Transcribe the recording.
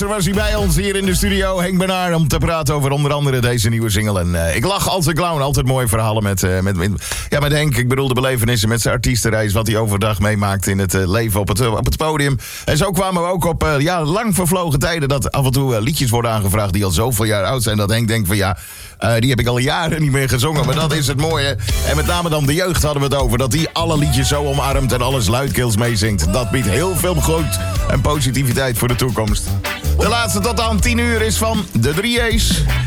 gisteren was hij bij ons hier in de studio, Henk Bernard, om te praten over onder andere deze nieuwe single. En ik lach als een clown, altijd mooie verhalen met Henk. Ik bedoel de belevenissen met zijn artiestenreis, wat hij overdag meemaakt in het leven op het podium. En zo kwamen we ook op lang vervlogen tijden dat af en toe liedjes worden aangevraagd die al zoveel jaar oud zijn, dat Henk denkt van die heb ik al jaren niet meer gezongen. Maar dat is het mooie. En met name dan de jeugd hadden we het over. Dat die alle liedjes zo omarmt en alles luidkeels meezingt. Dat biedt heel veel goed en positiviteit voor de toekomst. De laatste tot aan 10 uur is van de 3 A's.